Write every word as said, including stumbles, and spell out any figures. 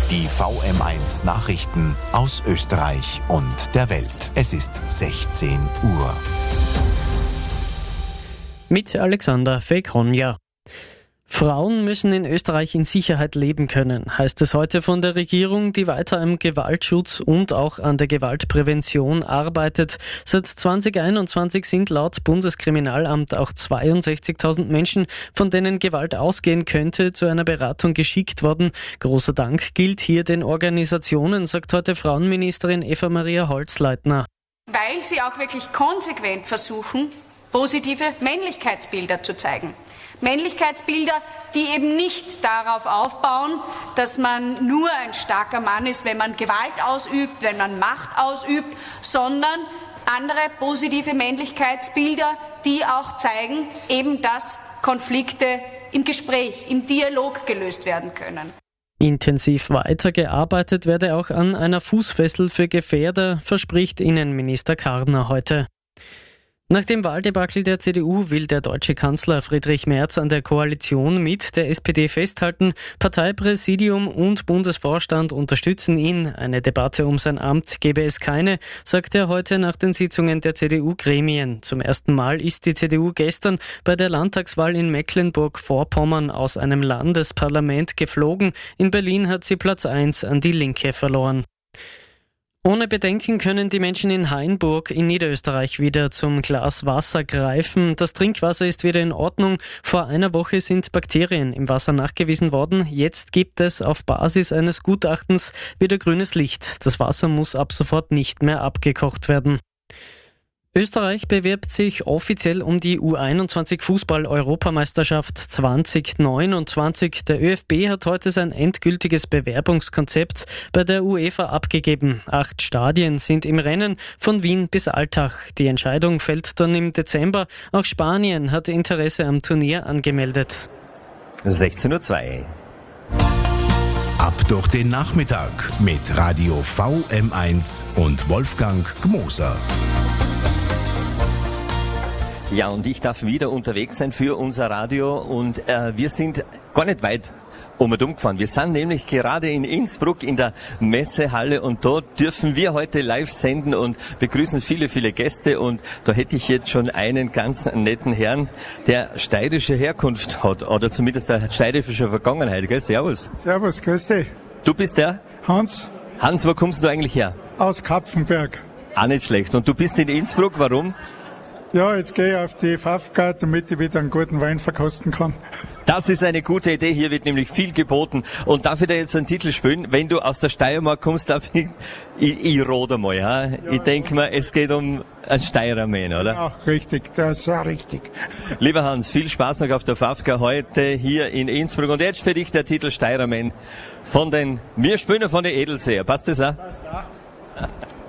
Die V M eins Nachrichten aus Österreich und der Welt. Es ist sechzehn Uhr. Mit Alexander Fekonja. Frauen müssen in Österreich in Sicherheit leben können, heißt es heute von der Regierung, die weiter am Gewaltschutz und auch an der Gewaltprävention arbeitet. Seit zwanzig einundzwanzig sind laut Bundeskriminalamt auch zweiundsechzigtausend Menschen, von denen Gewalt ausgehen könnte, zu einer Beratung geschickt worden. Großer Dank gilt hier den Organisationen, sagt heute Frauenministerin Eva-Maria Holzleitner. Weil sie auch wirklich konsequent versuchen, positive Männlichkeitsbilder zu zeigen. Männlichkeitsbilder, die eben nicht darauf aufbauen, dass man nur ein starker Mann ist, wenn man Gewalt ausübt, wenn man Macht ausübt, sondern andere positive Männlichkeitsbilder, die auch zeigen, eben, dass Konflikte im Gespräch, im Dialog gelöst werden können. Intensiv weitergearbeitet werde auch an einer Fußfessel für Gefährder, verspricht Innenminister Karner heute. Nach dem Wahldebakel der C D U will der deutsche Kanzler Friedrich Merz an der Koalition mit der S P D festhalten. Parteipräsidium und Bundesvorstand unterstützen ihn. Eine Debatte um sein Amt gebe es keine, sagt er heute nach den Sitzungen der C D U-Gremien. Zum ersten Mal ist die C D U gestern bei der Landtagswahl in Mecklenburg-Vorpommern aus einem Landesparlament geflogen. In Berlin hat sie Platz eins an die Linke verloren. Ohne Bedenken können die Menschen in Hainburg in Niederösterreich wieder zum Glas Wasser greifen. Das Trinkwasser ist wieder in Ordnung. Vor einer Woche sind Bakterien im Wasser nachgewiesen worden. Jetzt gibt es auf Basis eines Gutachtens wieder grünes Licht. Das Wasser muss ab sofort nicht mehr abgekocht werden. Österreich bewirbt sich offiziell um die U einundzwanzig Fußball-Europameisterschaft zwanzig neunundzwanzig. Der ÖFB hat heute sein endgültiges Bewerbungskonzept bei der UEFA abgegeben. Acht Stadien sind im Rennen, von Wien bis Altach. Die Entscheidung fällt dann im Dezember. Auch Spanien hat Interesse am Turnier angemeldet. sechzehn Uhr zwei. Ab durch den Nachmittag mit Radio V M eins und Wolfgang Gmoser. Ja, und ich darf wieder unterwegs sein für unser Radio und äh, wir sind gar nicht weit um und um gefahren. Wir sind nämlich gerade in Innsbruck in der Messehalle und dort dürfen wir heute live senden und begrüßen viele, viele Gäste und da hätte ich jetzt schon einen ganz netten Herrn, der steirische Herkunft hat oder zumindest eine steirische Vergangenheit, gell? Servus. Servus, grüß dich. Du bist der? Hans. Hans, wo kommst du eigentlich her? Aus Kapfenberg. Auch nicht schlecht. Und du bist in Innsbruck, warum? Ja, jetzt gehe ich auf die Fafka, damit ich wieder einen guten Wein verkosten kann. Das ist eine gute Idee. Hier wird nämlich viel geboten. Und darf ich dir jetzt einen Titel spielen? Wenn du aus der Steiermark kommst, darf ich, ich, ich rode mal, ja? ja ich denke mal, es geht um einen Steirermann, oder? Ja, richtig. Das ist ja richtig. Lieber Hans, viel Spaß noch auf der Fafka heute hier in Innsbruck. Und jetzt für dich der Titel Steirermann von den, wir spielen von den Edelseher. Passt das auch? Passt auch.